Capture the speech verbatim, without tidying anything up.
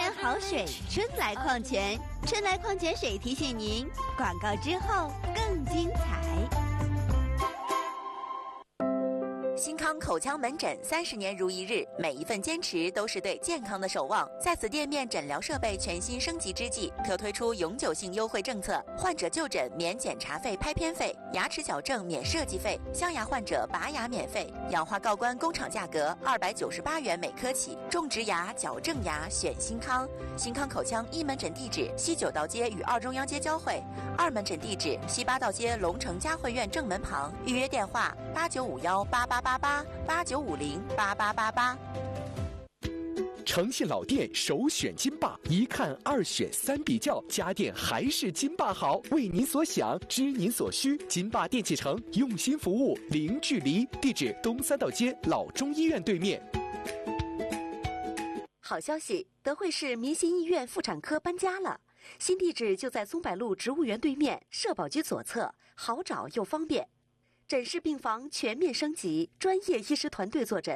山好水，春来矿泉。春来矿泉水提醒您，广告之后更精彩。 新康口腔门诊三十年如一日，每一份坚持都是对健康的守望。在此店面诊疗设备全新升级之际，特推出永久性优惠政策：患者就诊免检查费、拍片费，牙齿矫正免设计费，镶牙患者拔牙免费，氧化锆关工厂价格二百九十八元每颗起。种植牙、矫正牙选新康。新康口腔一门诊地址：西九道街与二中央街交汇；二门诊地址：西八道街龙城嘉汇苑正门旁。预约电话：八九五幺八八八八八九五零八八八八。 诚信老店首选金霸，一看二选三比较，家电还是金霸好。为您所想，知您所需，金霸电器城用心服务，零距离。地址：东三道街老中医院对面。 好消息，德惠市民心医院妇产科搬家了，新地址就在松柏路植物园对面，社保局左侧，好找又方便。诊室病房全面升级，专业医师团队坐诊。